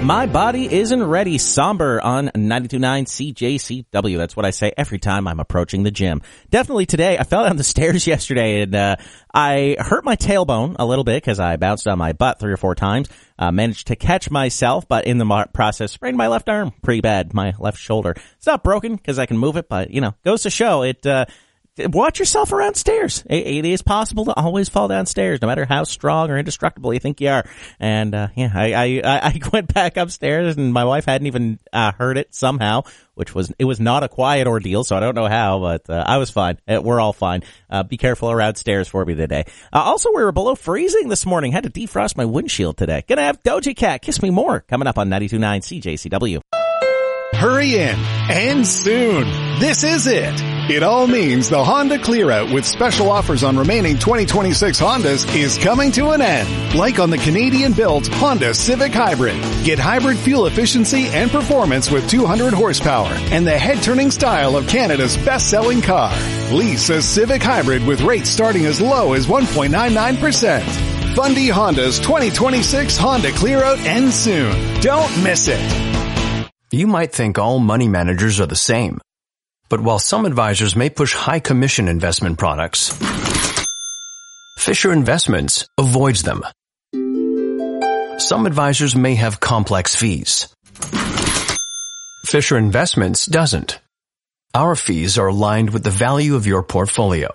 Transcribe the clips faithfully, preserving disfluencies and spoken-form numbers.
My Body Isn't Ready, Somber on ninety-two point nine C J C W. That's what I say every time I'm approaching the gym. Definitely today. I fell down the stairs yesterday and uh I hurt my tailbone a little bit because I bounced on my butt three or four times. Uh, managed to catch myself, but in the process, sprained my left arm pretty bad, my left shoulder. It's not broken because I can move it, but, you know, goes to show it, uh, watch yourself around stairs. It, it is possible to always fall downstairs, no matter how strong or indestructible you think you are. And, uh, yeah, I, I, I went back upstairs and my wife hadn't even, uh, heard it somehow, which was, it was not a quiet ordeal, so I don't know how, but, uh, I was fine. Uh, we're all fine. Uh, be careful around stairs for me today. Uh, also, we were below freezing this morning. Had to defrost my windshield today. Gonna have Doja Cat, Kiss Me More, coming up on ninety-two point nine C J C W. Hurry in, and soon. This is it. It all means the Honda Clear-Out with special offers on remaining twenty twenty-six Hondas is coming to an end. Like on the Canadian-built Honda Civic Hybrid. Get hybrid fuel efficiency and performance with two hundred horsepower and the head-turning style of Canada's best-selling car. Lease a Civic Hybrid with rates starting as low as one point nine nine percent. Fundy Honda's twenty twenty-six Honda Clear-Out ends soon. Don't miss it. You might think all money managers are the same. But while some advisors may push high commission investment products, Fisher Investments avoids them. Some advisors may have complex fees. Fisher Investments doesn't. Our fees are aligned with the value of your portfolio.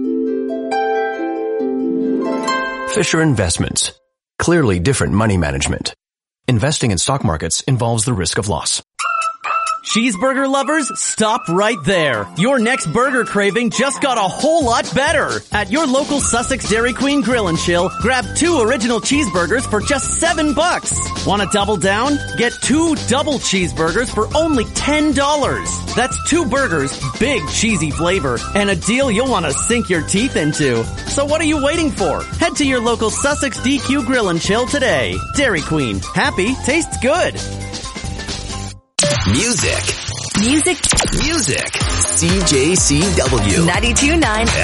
Fisher Investments. Clearly different money management. Investing in stock markets involves the risk of loss. Cheeseburger lovers, stop right there. Your next burger craving just got a whole lot better. At your local Sussex Dairy Queen Grill and Chill, grab two original cheeseburgers for just seven bucks. Want to double down? Get two double cheeseburgers for only ten dollars. That's two burgers, big cheesy flavor, and a deal you'll want to sink your teeth into. So what are you waiting for? Head to your local Sussex D Q Grill and Chill today. Dairy Queen. Happy tastes good. Music. Music. Music. C J C W. ninety-two point nine